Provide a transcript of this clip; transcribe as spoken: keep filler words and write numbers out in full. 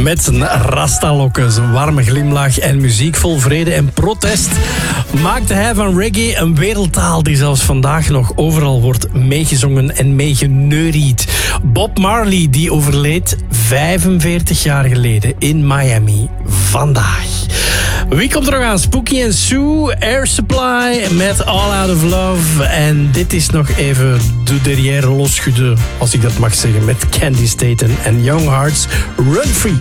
Met zijn rastalokken, zijn warme glimlach en muziek vol vrede en protest maakte hij van reggae een wereldtaal die zelfs vandaag nog overal wordt meegezongen en meegeneuried. Bob Marley, die overleed vijfenveertig jaar geleden in Miami vandaag. Wie komt er nog aan? Spooky en Sue, Air Supply met All Out of Love. En dit is nog even de derrière losschudden, als ik dat mag zeggen, met Candy Staten en Young Hearts, Run Free.